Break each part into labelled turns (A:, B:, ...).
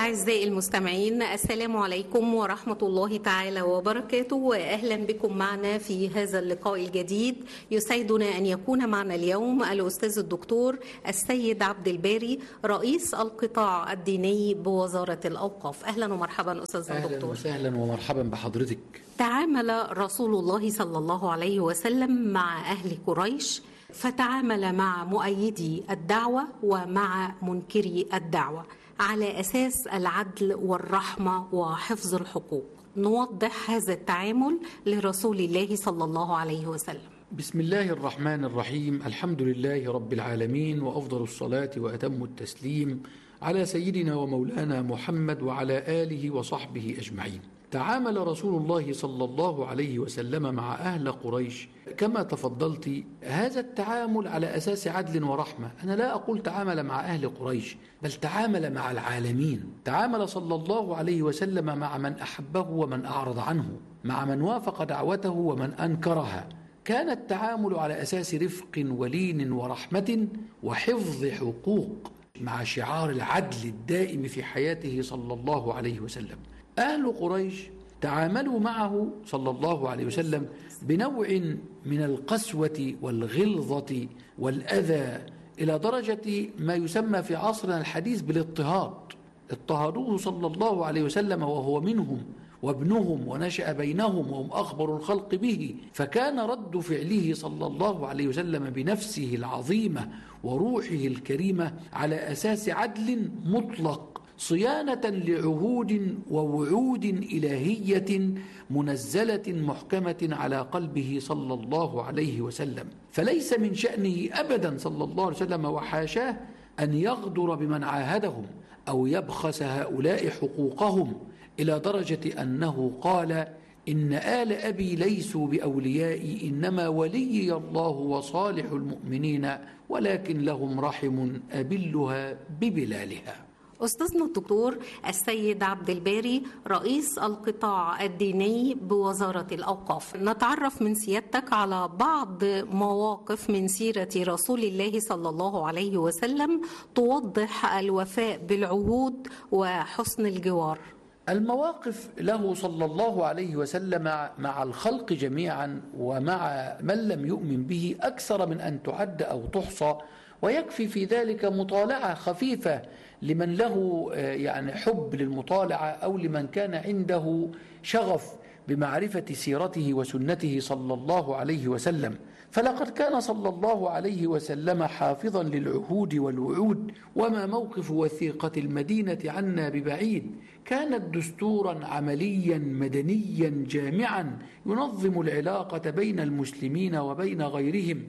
A: أعزائي المستمعين، السلام عليكم ورحمة الله تعالى وبركاته، وأهلا بكم معنا في هذا اللقاء الجديد. يسعدنا أن يكون معنا اليوم الأستاذ الدكتور السيد عبد الباري، رئيس القطاع الديني بوزارة الأوقاف. أهلا ومرحبا أستاذ الدكتور.
B: أهلا وسهلا ومرحبا بحضرتك.
A: تعامل رسول الله صلى الله عليه وسلم مع أهل قريش، فتعامل مع مؤيدي الدعوة ومع منكري الدعوة على أساس العدل والرحمة وحفظ الحقوق. نوضح هذا التعامل لرسول الله صلى الله عليه وسلم.
B: بسم الله الرحمن الرحيم. الحمد لله رب العالمين، وأفضل الصلاة وأتم التسليم على سيدنا ومولانا محمد وعلى آله وصحبه أجمعين. تعامل رسول الله صلى الله عليه وسلم مع أهل قريش كما تفضلت، هذا التعامل على أساس عدل ورحمة. أنا لا أقول تعامل مع أهل قريش، بل تعامل مع العالمين. تعامل صلى الله عليه وسلم مع من أحبه ومن أعرض عنه، مع من وافق دعوته ومن أنكرها. كان التعامل على أساس رفق ولين ورحمة وحفظ حقوق، مع شعار العدل الدائم في حياته صلى الله عليه وسلم. أهل قريش تعاملوا معه صلى الله عليه وسلم بنوع من القسوة والغلظة والأذى، إلى درجة ما يسمى في عصرنا الحديث بالاضطهاد. اضطهدوه صلى الله عليه وسلم وهو منهم وابنهم ونشأ بينهم وهم أخبر الخلق به، فكان رد فعله صلى الله عليه وسلم بنفسه العظيمة وروحه الكريمة على أساس عدل مطلق، صيانة لعهود ووعود إلهية منزلة محكمة على قلبه صلى الله عليه وسلم. فليس من شأنه أبدا صلى الله عليه وسلم وحاشاه أن يغدر بمن عاهدهم أو يبخس هؤلاء حقوقهم، إلى درجة أنه قال: إن آل أبي ليسوا بأوليائي، إنما وليي الله وصالح المؤمنين، ولكن لهم رحم أبلها ببلالها.
A: أستاذنا الدكتور السيد عبد الباري، رئيس القطاع الديني بوزارة الأوقاف، نتعرف من سيادتك على بعض مواقف من سيرة رسول الله صلى الله عليه وسلم توضح الوفاء بالعهود وحسن الجوار.
B: المواقف له صلى الله عليه وسلم مع الخلق جميعا ومع من لم يؤمن به أكثر من أن تعد أو تحصى، ويكفي في ذلك مطالعة خفيفة لمن له يعني حب للمطالعة أو لمن كان عنده شغف بمعرفة سيرته وسنته صلى الله عليه وسلم. فلقد كان صلى الله عليه وسلم حافظا للعهود والوعود، وما موقف وثيقة المدينة عنا ببعيد. كانت دستورا عمليا مدنيا جامعا ينظم العلاقة بين المسلمين وبين غيرهم،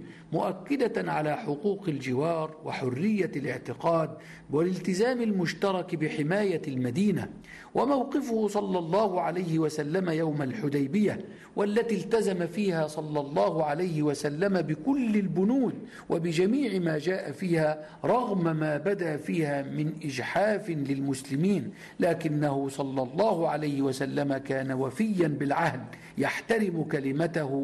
B: مؤكدة على حقوق الجوار وحرية الاعتقاد والالتزام المشترك بحماية المدينة. وموقفه صلى الله عليه وسلم يوم الحديبية، والتي التزم فيها صلى الله عليه وسلم بكل البنود وبجميع ما جاء فيها، رغم ما بدا فيها من إجحاف للمسلمين، لكنه صلى الله عليه وسلم كان وفيا بالعهد، يحترم كلمته،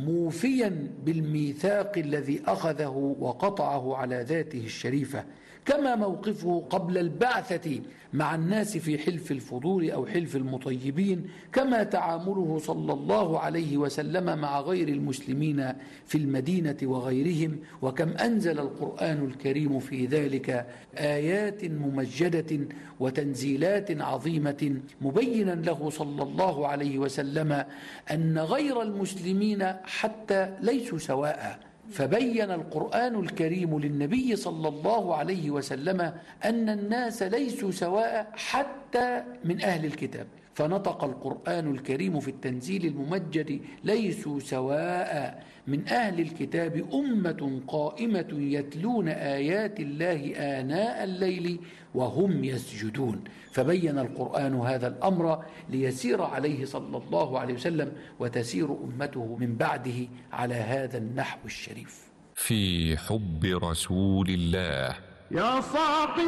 B: موفيا بالميثاق الذي أخذه وقطعه على ذاته الشريفة. كما موقفه قبل البعثة مع الناس في حلف الفضول أو حلف المطيبين، كما تعامله صلى الله عليه وسلم مع غير المسلمين في المدينة وغيرهم. وكم أنزل القرآن الكريم في ذلك آيات ممجدة وتنزيلات عظيمة، مبينا له صلى الله عليه وسلم أن غير المسلمين حتى ليسوا سواء. فبين القرآن الكريم للنبي صلى الله عليه وسلم أن الناس ليسوا سواء حتى من أهل الكتاب. فنطق القرآن الكريم في التنزيل الممجد: ليسوا سواء من أهل الكتاب أمة قائمة يتلون آيات الله آناء الليل وهم يسجدون. فبين القرآن هذا الأمر ليسير عليه صلى الله عليه وسلم وتسير أمته من بعده على هذا النحو الشريف.
C: في حب رسول الله.
D: يا صاحب